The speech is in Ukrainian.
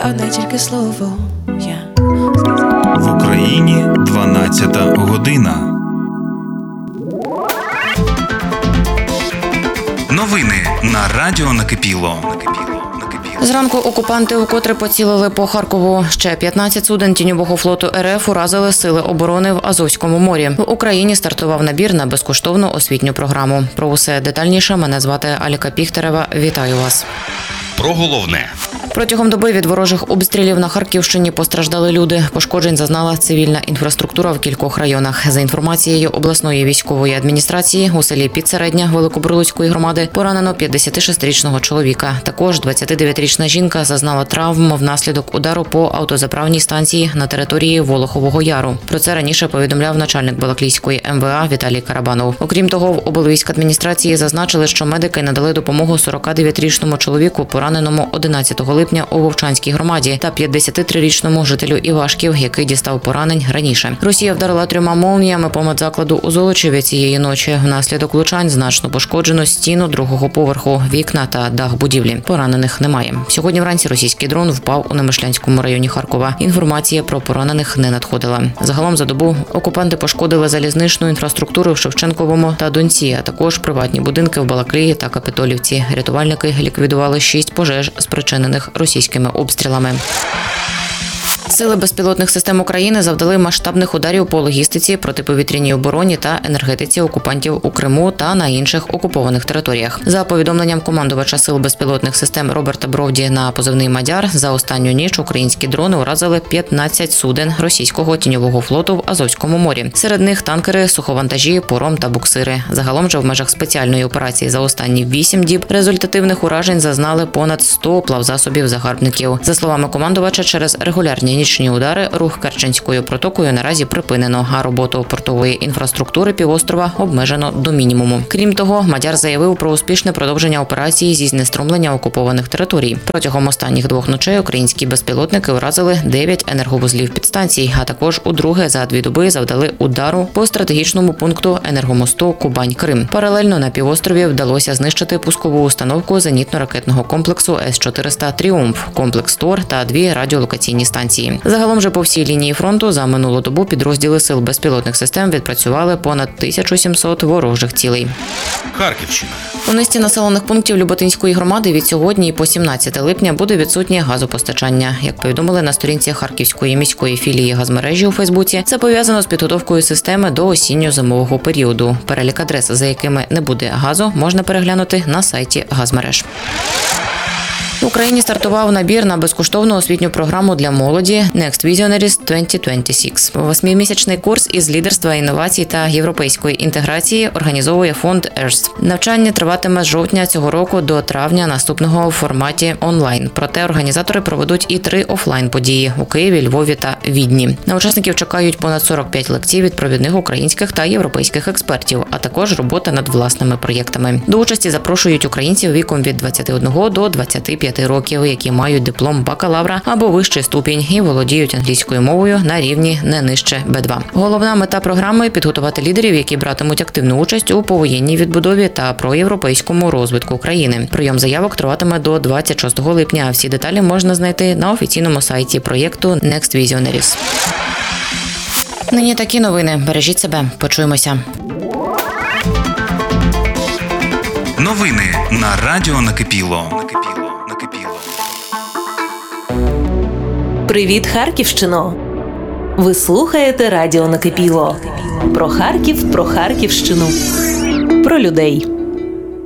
одне тільки слово я. В Україні 12-та година. Новини на радіо Накипіло. Зранку окупанти вкотре поцілили по Харкову. Ще 15 суден тіньового флоту РФ уразили сили оборони в Азовському морі. В Україні стартував набір на безкоштовну освітню програму. Про усе детальніше мене звати Аліка Піхтерева. Вітаю вас. Про головне. Протягом доби від ворожих обстрілів на Харківщині постраждали люди. Пошкоджень зазнала цивільна інфраструктура в кількох районах. За інформацією обласної військової адміністрації, у селі Підсередня Великобурлуцької громади поранено 56-річного чоловіка. Також 29-річна жінка зазнала травм внаслідок удару по автозаправній станції на території Волохового Яру. Про це раніше повідомляв начальник Балаклійської МВА Віталій Карабанов. Окрім того, в облвійськадміністрації зазначили, що медики надали допомогу 49-річному чоловіку, пораненому 11 липня у Вовчанській громаді, та 53-річному жителю Івашків, який дістав поранень раніше. Росія вдарила 3 молніями по медзакладу у Золочеві цієї ночі. Внаслідок влучань значно пошкоджено стіну 2-го поверху, вікна та дах будівлі. Поранених немає. Сьогодні вранці російський дрон впав у Немишлянському районі Харкова. Інформація про поранених не надходила. Загалом за добу окупанти пошкодили залізничну інфраструктуру в Шевченковому та Донці, а також приватні будинки в Балаклії та Капитолівці. Рятувальники ліквідували 6 пожеж, спричинених російськими обстрілами. Сили безпілотних систем України завдали масштабних ударів по логістиці, протиповітряній обороні та енергетиці окупантів у Криму та на інших окупованих територіях. За повідомленням командувача сил безпілотних систем Роберта Бровді на позивний «Мадяр», за останню ніч українські дрони уразили 15 суден російського тіньового флоту в Азовському морі. Серед них танкери, суховантажі, пором та буксири. Загалом же в межах спеціальної операції за останні 8 діб результативних уражень зазнали понад 100 плавзасобів загарбників. За словами командувача, через регулярні нічні удари рух Керченською протокою наразі припинено, а роботу портової інфраструктури півострова обмежено до мінімуму. Крім того, Мадяр заявив про успішне продовження операції зі знеструмлення окупованих територій. Протягом останніх 2 ночей українські безпілотники уразили 9 енерговузлів підстанцій, а також удруге за 2 доби завдали удару по стратегічному пункту енергомосту Кубань-Крим. Паралельно на півострові вдалося знищити пускову установку зенітно-ракетного комплексу С-400 «Тріумф», комплекс ТОР та 2 радіолокаційні станції. Загалом же по всій лінії фронту за минулу добу підрозділи сил безпілотних систем відпрацювали понад 1700 ворожих цілей. Харківщина. У низці населених пунктів Люботинської громади від сьогодні і по 17 липня буде відсутнє газопостачання. Як повідомили на сторінці Харківської міської філії газмережі у Фейсбуці, це пов'язано з підготовкою системи до осінньо-зимового періоду. Перелік адрес, за якими не буде газу, можна переглянути на сайті газмереж. В Україні стартував набір на безкоштовну освітню програму для молоді Next Visionaries 2026. 8-місячний курс із лідерства, інновацій та європейської інтеграції організовує фонд EARTH. Навчання триватиме з жовтня цього року до травня наступного у форматі онлайн. Проте організатори проведуть і 3 офлайн-події у Києві, Львові та Відні. На учасників чекають понад 45 лекцій від провідних українських та європейських експертів, а також робота над власними проєктами. До участі запрошують українців віком від 21 до 25 років, які мають диплом бакалавра або вищий ступінь і володіють англійською мовою на рівні не нижче Б2. Головна мета програми – підготувати лідерів, які братимуть активну участь у повоєнній відбудові та проєвропейському розвитку країни. Прийом заявок триватиме до 26 липня, а всі деталі можна знайти на офіційному сайті проєкту Next Visionaries. Нині такі новини. Бережіть себе. Почуємося. Новини на радіо Накипіло. Привіт, Харківщино! Ви слухаєте радіо Накипіло. Про Харків, про Харківщину, про людей.